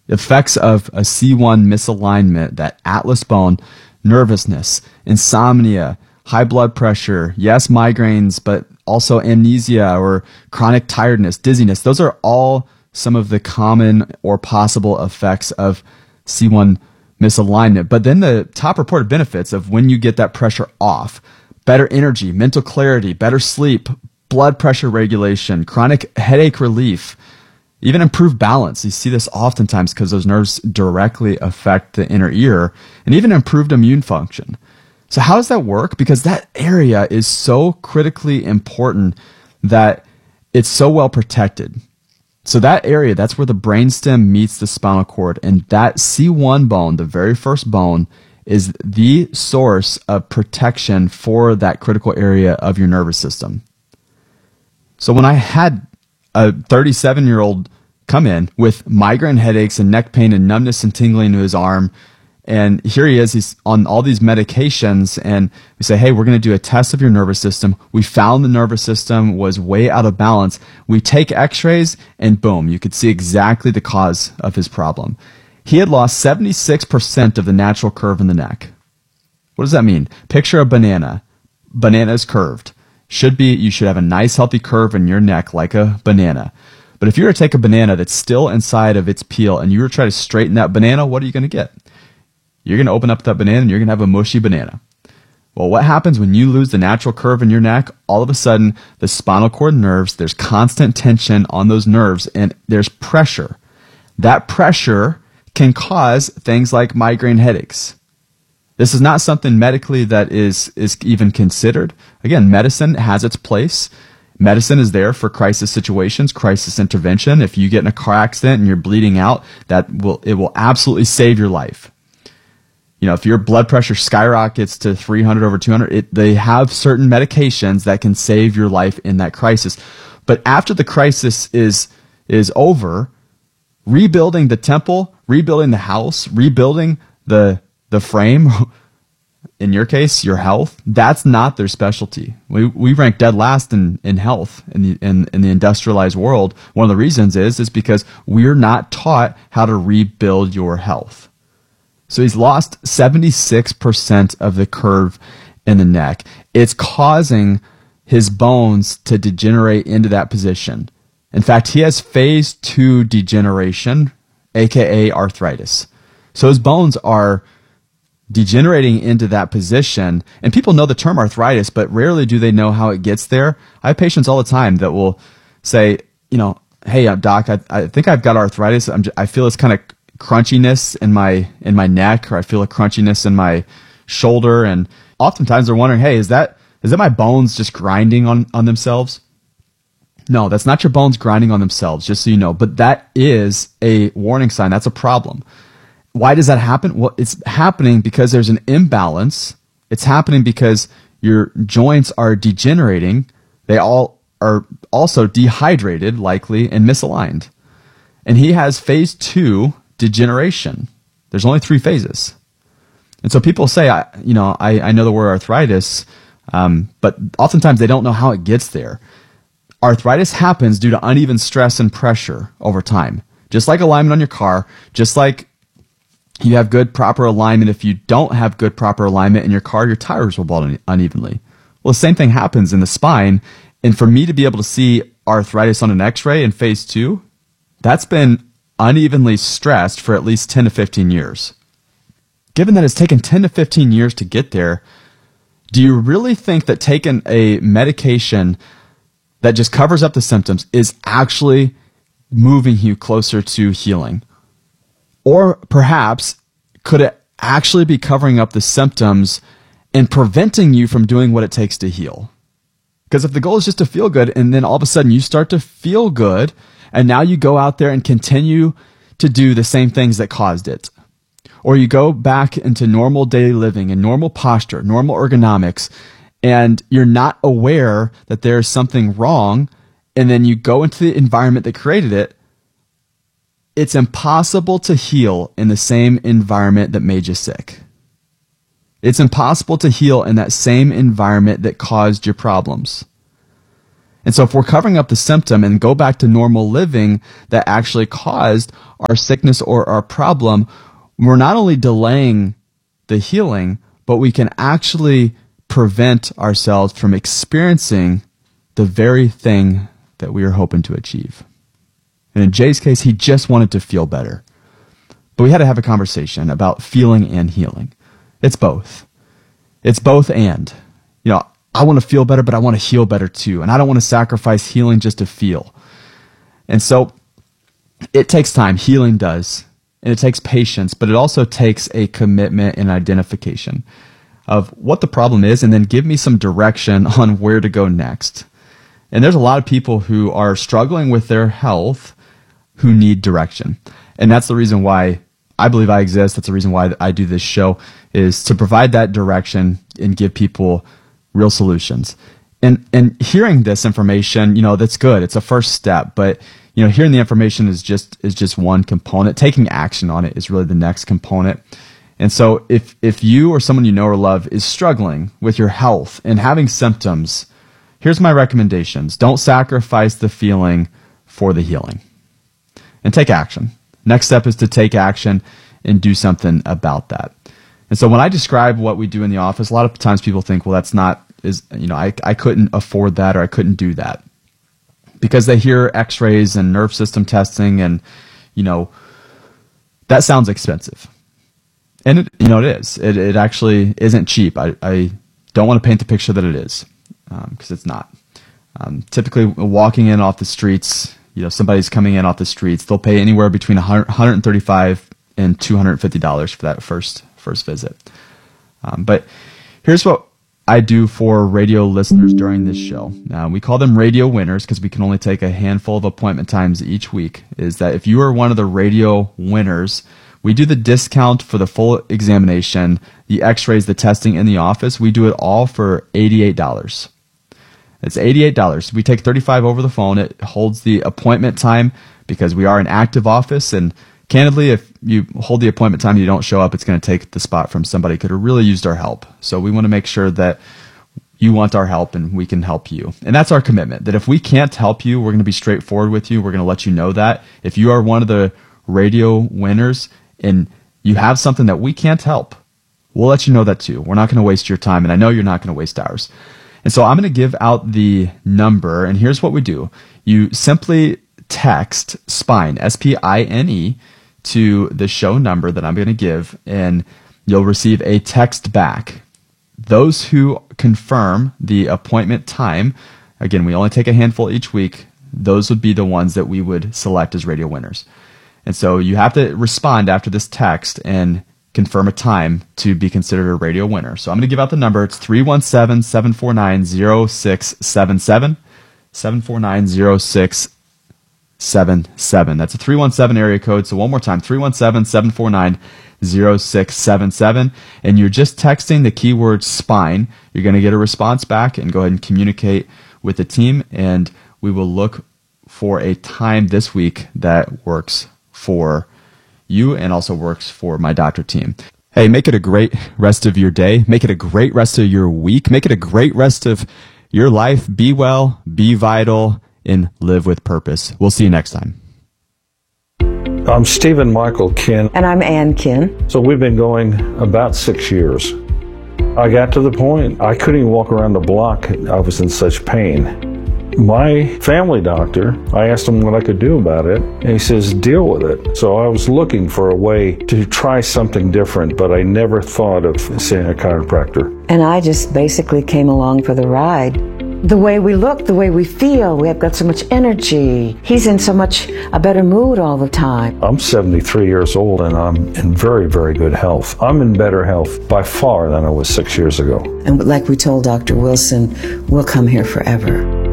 Effects of a C1 misalignment, that atlas bone, nervousness, insomnia, high blood pressure, yes, migraines, but also amnesia or chronic tiredness, dizziness. Those are all some of the common or possible effects of C1 misalignment. But then the top reported benefits of when you get that pressure off: better energy, mental clarity, better sleep, blood pressure regulation, chronic headache relief, even improved balance. You see this oftentimes because those nerves directly affect the inner ear, and even improved immune function. So how does that work? Because that area is so critically important that it's so well protected. So that area, that's where the brainstem meets the spinal cord, and that C1 bone, the very first bone, is the source of protection for that critical area of your nervous system. So when I had a 37-year-old come in with migraine headaches and neck pain and numbness and tingling to his arm, and here he is, he's on all these medications, and we say, hey, we're going to do a test of your nervous system. We found the nervous system was way out of balance. We take x-rays, and boom, you could see exactly the cause of his problem. He had lost 76% of the natural curve in the neck. What does that mean? Picture a banana. Banana is curved. You should have a nice healthy curve in your neck like a banana. But if you were to take a banana that's still inside of its peel and you were to try to straighten that banana, what are you going to get? You're going to open up that banana and you're going to have a mushy banana. Well, what happens when you lose the natural curve in your neck? All of a sudden, the spinal cord nerves, there's constant tension on those nerves and there's pressure. That pressure can cause things like migraine headaches. This is not something medically that is even considered. Again, medicine has its place. Medicine is there for crisis situations, crisis intervention. If you get in a car accident and you're bleeding out, it will absolutely save your life. You know, if your blood pressure skyrockets to 300 over 200, they have certain medications that can save your life in that crisis. But after the crisis is over, rebuilding the temple, rebuilding the house, rebuilding the frame, in your case, your health, that's not their specialty. We rank dead last in health in the industrialized world. One of the reasons is because we're not taught how to rebuild your health. So he's lost 76% of the curve in the neck. It's causing his bones to degenerate into that position. In fact, he has phase 2 degeneration, aka arthritis. So his bones are degenerating into that position, and people know the term arthritis, but rarely do they know how it gets there. I have patients all the time that will say, you know, hey, doc, I think I've got arthritis. I feel this kind of crunchiness in my neck, or I feel a crunchiness in my shoulder, and oftentimes they're wondering, hey, is that my bones just grinding on themselves? No, that's not your bones grinding on themselves, just so you know, but that is a warning sign. That's a problem. Why does that happen? Well, it's happening because there's an imbalance. It's happening because your joints are degenerating. They all are also dehydrated, likely, and misaligned. And he has phase 2 degeneration. There's only 3 phases. And so people say, I know the word arthritis, but oftentimes they don't know how it gets there. Arthritis happens due to uneven stress and pressure over time. Just like alignment on your car, just like you have good proper alignment. If you don't have good proper alignment in your car, your tires will fall unevenly. Well, the same thing happens in the spine. And for me to be able to see arthritis on an x-ray in phase 2, that's been unevenly stressed for at least 10 to 15 years. Given that it's taken 10 to 15 years to get there, do you really think that taking a medication that just covers up the symptoms is actually moving you closer to healing? Or perhaps could it actually be covering up the symptoms and preventing you from doing what it takes to heal? Because if the goal is just to feel good, and then all of a sudden you start to feel good, and now you go out there and continue to do the same things that caused it, or you go back into normal daily living and normal posture, normal ergonomics, and you're not aware that there's something wrong, and then you go into the environment that created it, it's impossible to heal in the same environment that made you sick. It's impossible to heal in that same environment that caused your problems. And so if we're covering up the symptom and go back to normal living that actually caused our sickness or our problem, we're not only delaying the healing, but we can actually prevent ourselves from experiencing the very thing that we are hoping to achieve. And in Jay's case, he just wanted to feel better. But we had to have a conversation about feeling and healing. It's both. It's both and. You know, I want to feel better, but I want to heal better too. And I don't want to sacrifice healing just to feel. And so it takes time. Healing does. And it takes patience, but it also takes a commitment and identification of what the problem is, and then give me some direction on where to go next. And there's a lot of people who are struggling with their health who need direction. And that's the reason why I believe I exist. That's the reason why I do this show, is to provide that direction and give people real solutions. And hearing this information, you know, that's good. It's a first step, but you know, hearing the information is just one component. Taking action on it is really the next component. And so if you or someone you know or love is struggling with your health and having symptoms, here's my recommendations. Don't sacrifice the feeling for the healing. And take action. Next step is to take action and do something about that. And so when I describe what we do in the office, a lot of times people think, well, that's not, I couldn't afford that, or I couldn't do that. Because they hear x-rays and nerve system testing, and, you know, that sounds expensive. And it is. It actually isn't cheap. I don't want to paint the picture that it is, because it's not. Typically, walking in off the streets, you know, somebody's coming in off the streets, they'll pay anywhere between $135 and $250 for that first visit. But here's what I do for radio listeners during this show. We call them radio winners because we can only take a handful of appointment times each week. Is that if you are one of the radio winners, we do the discount for the full examination, the x-rays, the testing in the office. We do it all for $88. It's $88. We take $35 over the phone. It holds the appointment time because we are an active office. And candidly, if you hold the appointment time and you don't show up, it's going to take the spot from somebody who could have really used our help. So we want to make sure that you want our help and we can help you. And that's our commitment, that if we can't help you, we're going to be straightforward with you. We're going to let you know that. If you are one of the radio winners and you have something that we can't help, we'll let you know that too. We're not going to waste your time, and I know you're not going to waste ours. And so I'm going to give out the number, and here's what we do. You simply text SPINE, S-P-I-N-E, to the show number that I'm going to give, and you'll receive a text back. Those who confirm the appointment time, again, we only take a handful each week, those would be the ones that we would select as radio winners. And so you have to respond after this text and confirm a time to be considered a radio winner. So I'm going to give out the number. It's 317-749-0677, 749-0677. That's a 317 area code. So one more time, 317-749-0677. And you're just texting the keyword SPINE. You're going to get a response back and go ahead and communicate with the team. And we will look for a time this week that works for you and also works for my doctor team. Hey, make it a great rest of your day. Make it a great rest of your week. Make it a great rest of your life. Be well, be vital, and live with purpose. We'll see you next time. I'm Stephen Michael Kinn. And I'm Ann Kinn. So we've been going about 6 years. I got to the point I couldn't even walk around the block. I was in such pain. My family doctor, I asked him what I could do about it, and he says, deal with it. So I was looking for a way to try something different, but I never thought of seeing a chiropractor. And I just basically came along for the ride. The way we look, the way we feel, we have got so much energy. He's in so much a better mood all the time. I'm 73 years old, and I'm in very, very good health. I'm in better health by far than I was 6 years ago. And like we told Dr. Wilson, we'll come here forever.